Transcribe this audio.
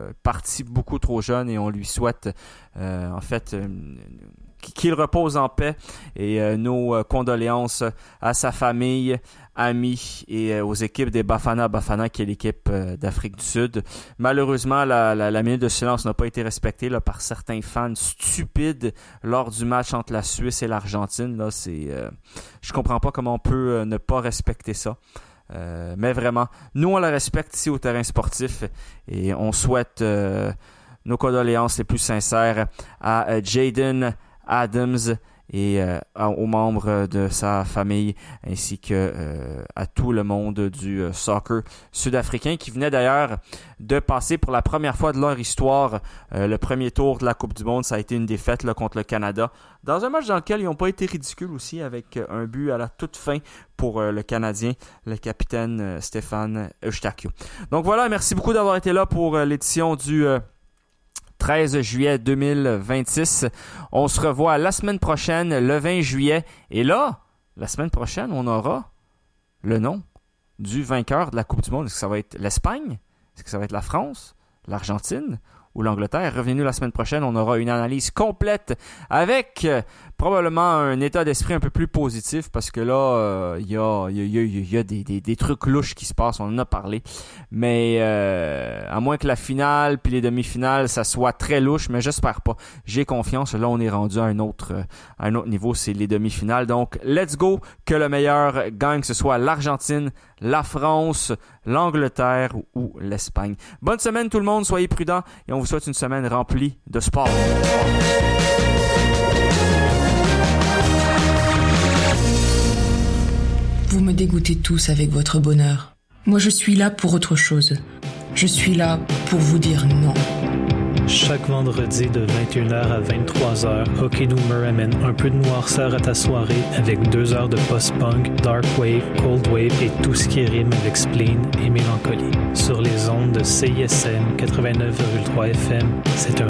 parti beaucoup trop jeune et on lui souhaite qu'il repose en paix et nos condoléances à sa famille, amis et aux équipes des Bafana Bafana qui est l'équipe d'Afrique du Sud. Malheureusement, la minute de silence n'a pas été respectée là, par certains fans stupides lors du match entre la Suisse et l'Argentine. Là, je comprends pas comment on peut ne pas respecter ça. Mais vraiment, nous on la respecte ici au terrain sportif et on souhaite nos condoléances les plus sincères à Jaden Adams et aux membres de sa famille ainsi que à tout le monde du soccer sud-africain qui venait d'ailleurs de passer pour la première fois de leur histoire le premier tour de la Coupe du Monde. Ça a été une défaite là, contre le Canada dans un match dans lequel ils n'ont pas été ridicules aussi avec un but à la toute fin pour le Canadien, le capitaine Stéphane Eustáquio. Donc voilà, merci beaucoup d'avoir été là pour l'édition du 13 juillet 2026. On se revoit la semaine prochaine, le 20 juillet. Et là, la semaine prochaine, on aura le nom du vainqueur de la Coupe du Monde. Est-ce que ça va être l'Espagne? Est-ce que ça va être la France? L'Argentine? Ou l'Angleterre? Revenez-nous la semaine prochaine. On aura une analyse complète avec probablement un état d'esprit un peu plus positif parce que là, il y a des trucs louches qui se passent. On en a parlé. Mais à moins que la finale puis les demi-finales, ça soit très louche, mais j'espère pas. J'ai confiance. Là, on est rendu à un autre niveau. C'est les demi-finales. Donc, let's go. Que le meilleur gagne, que ce soit l'Argentine, la France, l'Angleterre ou l'Espagne. Bonne semaine tout le monde. Soyez prudents et on vous souhaite une semaine remplie de sport. Vous me dégoûtez tous avec votre bonheur. Moi, je suis là pour autre chose. Je suis là pour vous dire non. Chaque vendredi de 21h à 23h, Hockey Doomer amène un peu de noirceur à ta soirée avec 2 heures de post-punk, dark wave, cold wave et tout ce qui rime avec spleen et mélancolie. Sur les ondes de CISM 89,3 FM, c'est un